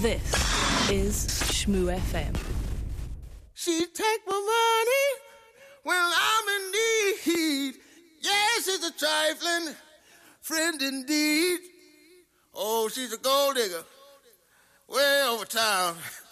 This is Shmoo FM. She take my money when I'm in need. Yes, she's a trifling friend indeed. Oh, she's a gold digger way over town.